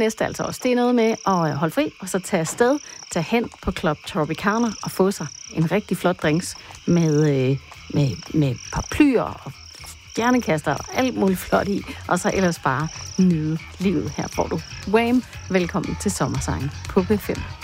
Næste altså også. Det er noget med at holde fri, og så tage afsted, tage hen på Club Tropicana og få sig en rigtig flot drinks med paraplyer og stjernekaster og alt muligt flot i, og så ellers bare nyde livet. Her får du Wham! Velkommen til Sommersangen på B5.